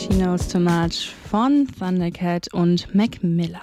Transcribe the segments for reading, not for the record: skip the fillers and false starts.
She Knows Too Much von Thundercat und Mac Miller.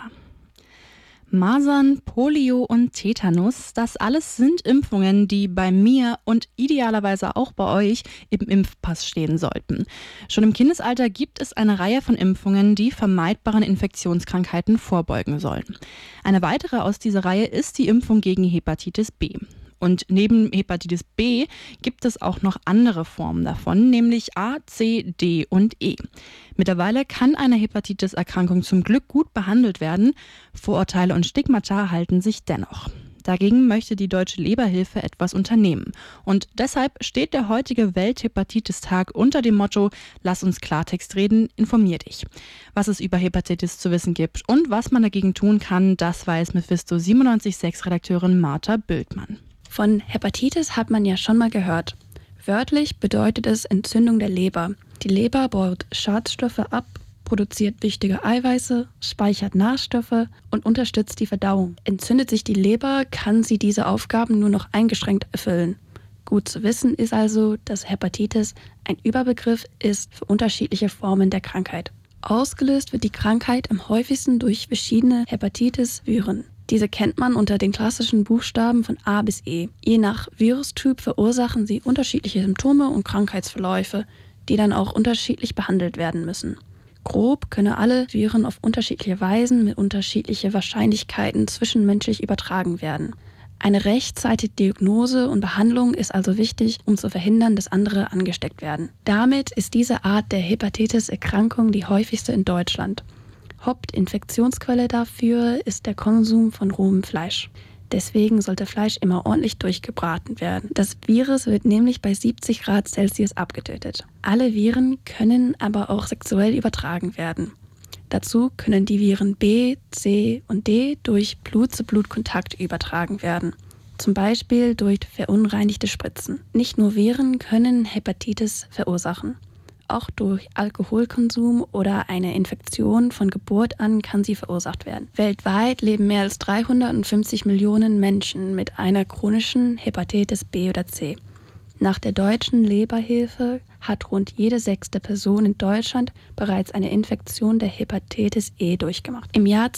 Masern, Polio und Tetanus, das alles sind Impfungen, die bei mir und idealerweise auch bei euch im Impfpass stehen sollten. Schon im Kindesalter gibt es eine Reihe von Impfungen, die vermeidbaren Infektionskrankheiten vorbeugen sollen. Eine weitere aus dieser Reihe ist die Impfung gegen Hepatitis B. Und neben Hepatitis B gibt es auch noch andere Formen davon, nämlich A, C, D und E. Mittlerweile kann eine Hepatitis-Erkrankung zum Glück gut behandelt werden. Vorurteile und Stigmata halten sich dennoch. Dagegen möchte die Deutsche Leberhilfe etwas unternehmen. Und deshalb steht der heutige Welthepatitis-Tag unter dem Motto: Lass uns Klartext reden, informier dich. Was es über Hepatitis zu wissen gibt und was man dagegen tun kann, das weiß Mephisto 97.6-Redakteurin Martha Bültmann. Von Hepatitis hat man ja schon mal gehört. Wörtlich bedeutet es Entzündung der Leber. Die Leber baut Schadstoffe ab, produziert wichtige Eiweiße, speichert Nährstoffe und unterstützt die Verdauung. Entzündet sich die Leber, kann sie diese Aufgaben nur noch eingeschränkt erfüllen. Gut zu wissen ist also, dass Hepatitis ein Überbegriff ist für unterschiedliche Formen der Krankheit. Ausgelöst wird die Krankheit am häufigsten durch verschiedene Hepatitis-Viren. Diese kennt man unter den klassischen Buchstaben von A bis E. Je nach Virustyp verursachen sie unterschiedliche Symptome und Krankheitsverläufe, die dann auch unterschiedlich behandelt werden müssen. Grob können alle Viren auf unterschiedliche Weisen mit unterschiedlichen Wahrscheinlichkeiten zwischenmenschlich übertragen werden. Eine rechtzeitige Diagnose und Behandlung ist also wichtig, um zu verhindern, dass andere angesteckt werden. Damit ist diese Art der Hepatitis-Erkrankung die häufigste in Deutschland. Hauptinfektionsquelle dafür ist der Konsum von rohem Fleisch. Deswegen sollte Fleisch immer ordentlich durchgebraten werden. Das Virus wird nämlich bei 70 Grad Celsius abgetötet. Alle Viren können aber auch sexuell übertragen werden. Dazu können die Viren B, C und D durch Blut-zu-Blut-Kontakt übertragen werden. Zum Beispiel durch verunreinigte Spritzen. Nicht nur Viren können Hepatitis verursachen. Auch durch Alkoholkonsum oder eine Infektion von Geburt an kann sie verursacht werden. Weltweit leben mehr als 350 Millionen Menschen mit einer chronischen Hepatitis B oder C. Nach der Deutschen Leberhilfe hat rund jede 6. Person in Deutschland bereits eine Infektion der Hepatitis E durchgemacht. Im Jahr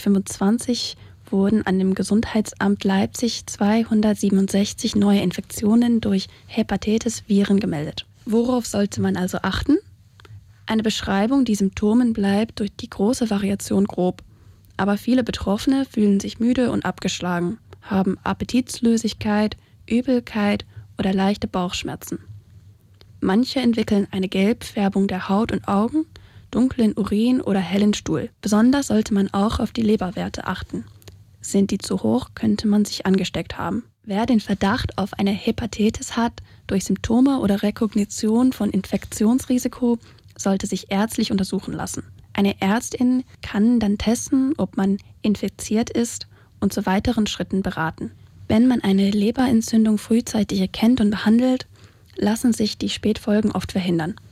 2025 wurden an dem Gesundheitsamt Leipzig 267 neue Infektionen durch Hepatitis-Viren gemeldet. Worauf sollte man also achten? Eine Beschreibung, die Symptomen bleibt durch die große Variation grob. Aber viele Betroffene fühlen sich müde und abgeschlagen, haben Appetitlosigkeit, Übelkeit oder leichte Bauchschmerzen. Manche entwickeln eine Gelbfärbung der Haut und Augen, dunklen Urin oder hellen Stuhl. Besonders sollte man auch auf die Leberwerte achten. Sind die zu hoch, könnte man sich angesteckt haben. Wer den Verdacht auf eine Hepatitis hat, durch Symptome oder Rekognition von Infektionsrisiko, sollte sich ärztlich untersuchen lassen. Eine Ärztin kann dann testen, ob man infiziert ist und zu weiteren Schritten beraten. Wenn man eine Leberentzündung frühzeitig erkennt und behandelt, lassen sich die Spätfolgen oft verhindern.